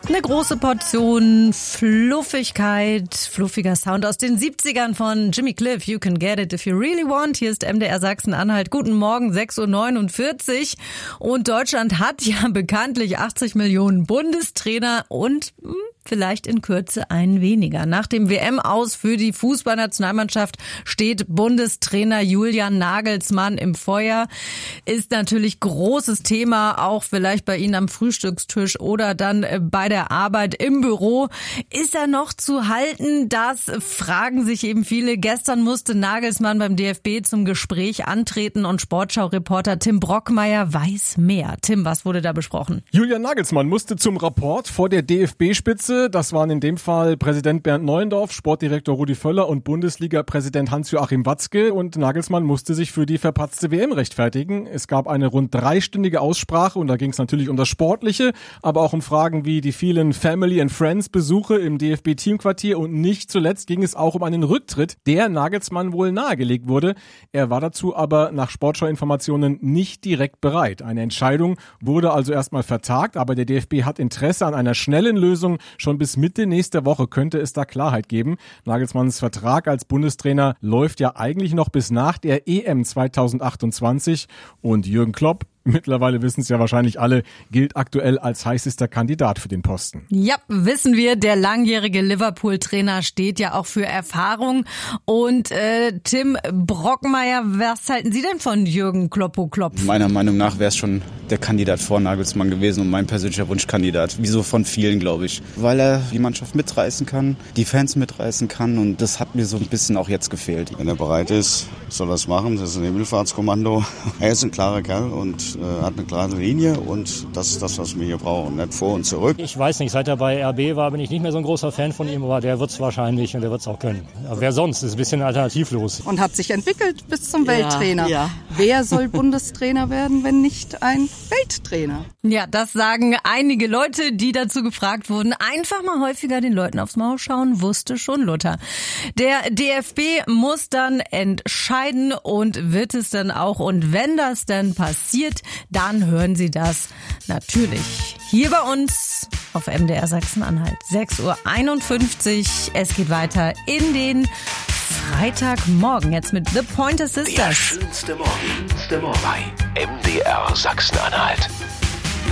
Eine große Portion Fluffigkeit, fluffiger Sound aus den 70ern von Jimmy Cliff. You can get it if you really want. Hier ist MDR Sachsen-Anhalt. Guten Morgen, 6:49 Uhr. Und Deutschland hat ja bekanntlich 80 Millionen Bundestrainer und vielleicht in Kürze einen weniger. Nach dem WM-Aus für die Fußballnationalmannschaft steht Bundestrainer Julian Nagelsmann im Feuer. Ist natürlich großes Thema, auch vielleicht bei Ihnen am Frühstückstisch oder dann bei der Arbeit im Büro. Ist er noch zu halten? Das fragen sich eben viele. Gestern musste Nagelsmann beim DFB zum Gespräch antreten und Sportschau-Reporter Tim Brockmeier weiß mehr. Tim, was wurde da besprochen? Julian Nagelsmann musste zum Rapport vor der DFB-Spitze. Das waren in dem Fall Präsident Bernd Neuendorf, Sportdirektor Rudi Völler und Bundesliga-Präsident Hans-Joachim Watzke. Und Nagelsmann musste sich für die verpatzte WM rechtfertigen. Es gab eine rund 3-stündige Aussprache und da ging es natürlich um das Sportliche, aber auch um Fragen wie die vielen Family and Friends Besuche im DFB-Teamquartier und nicht zuletzt ging es auch um einen Rücktritt, der Nagelsmann wohl nahegelegt wurde. Er war dazu aber nach Sportschau-Informationen nicht direkt bereit. Eine Entscheidung wurde also erstmal vertagt, aber der DFB hat Interesse an einer schnellen Lösung. Schon bis Mitte nächster Woche könnte es da Klarheit geben. Nagelsmanns Vertrag als Bundestrainer läuft ja eigentlich noch bis nach der EM 2028 und Jürgen Klopp, mittlerweile wissen es ja wahrscheinlich alle, gilt aktuell als heißester Kandidat für den Posten. Ja, wissen wir, der langjährige Liverpool-Trainer steht ja auch für Erfahrung. Und Tim Brockmeier, was halten Sie denn von Jürgen Kloppo-Klopp? Meiner Meinung nach wäre es schon der Kandidat vor Nagelsmann gewesen und mein persönlicher Wunschkandidat. Wieso von vielen, glaube ich. Weil er die Mannschaft mitreißen kann, die Fans mitreißen kann und das hat mir so ein bisschen auch jetzt gefehlt. Wenn er bereit ist, soll er es machen. Das ist ein Himmelfahrtskommando. Er ist ein klarer Kerl und hat eine klare Linie und das ist das, was wir hier brauchen, nicht vor und zurück. Ich weiß nicht, seit er bei RB war, bin ich nicht mehr so ein großer Fan von ihm, aber der wird es wahrscheinlich und der wird es auch können. Aber wer sonst? Das ist ein bisschen alternativlos. Und hat sich entwickelt bis zum Welttrainer. Ja. Wer soll Bundestrainer werden, wenn nicht ein Welttrainer? Ja, das sagen einige Leute, die dazu gefragt wurden. Einfach mal häufiger den Leuten aufs Maul schauen, wusste schon Luther. Der DFB muss dann entscheiden und wird es dann auch. Und wenn das dann passiert, dann hören Sie das natürlich hier bei uns auf MDR Sachsen-Anhalt. 6:51 Uhr. Es geht weiter in den Freitagmorgen. Jetzt mit The Pointer Sisters. Der schönste Morgen bei MDR Sachsen-Anhalt.